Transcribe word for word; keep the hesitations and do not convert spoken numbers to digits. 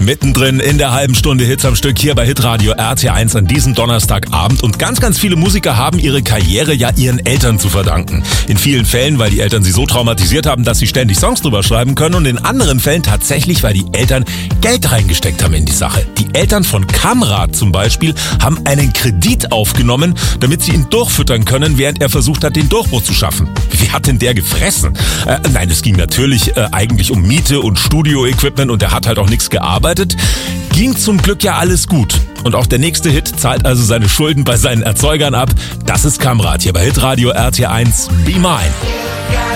Mittendrin in der halben Stunde Hits am Stück hier bei Hitradio R T eins an diesem Donnerstagabend. Und ganz, ganz viele Musiker haben ihre Karriere ja ihren Eltern zu verdanken. In vielen Fällen, weil die Eltern sie so traumatisiert haben, dass sie ständig Songs drüber schreiben können. Und in anderen Fällen tatsächlich, weil die Eltern Geld reingesteckt haben in die Sache. Die Eltern von Kamrat zum Beispiel haben einen Kredit aufgenommen, damit sie ihn durchfüttern können, während er versucht hat, den Durchbruch zu schaffen. Wie hat denn der gefressen? Äh, nein, es ging natürlich äh, eigentlich um Miete und Studio-Equipment und er hat halt auch nichts gearbeitet. Ging zum Glück ja alles gut. Und auch der nächste Hit zahlt also seine Schulden bei seinen Erzeugern ab. Das ist Kamrat hier bei Hitradio R T eins. Be Mine.